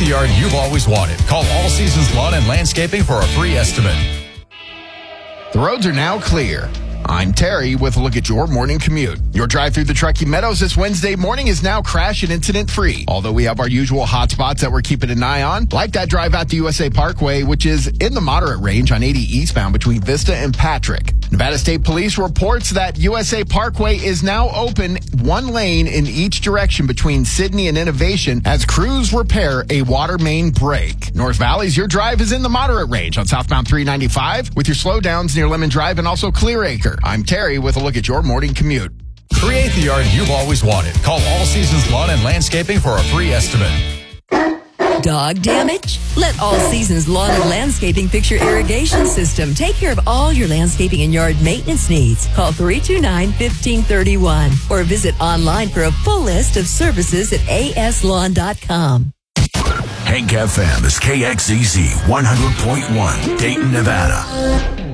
yard you've always wanted. Call All Seasons Lawn and Landscaping for a free estimate. The roads are now clear. I'm Terry with a look at your morning commute. Your drive through the Truckee Meadows this Wednesday morning is now crash and incident free. Although we have our usual hot spots that we're keeping an eye on, like that drive out to USA Parkway, which is in the moderate range on 80 eastbound between Vista and Patrick. Nevada State Police reports that USA Parkway is now open one lane in each direction between Sydney and Innovation as crews repair a water main break. North Valley's Your Drive is in the moderate range on southbound 395 with your slowdowns near Lemon Drive and also Clear Acre. I'm Terry with a look at your morning commute. Create the yard you've always wanted. Call All Seasons Lawn and Landscaping for a free estimate. Dog damage? Let All Seasons Lawn and Landscaping fix your irrigation system. Take care of all your landscaping and yard maintenance needs. Call 329-1531 or visit online for a full list of services at aslawn.com. Hank FM is KXEZ 100.1, Dayton, Nevada.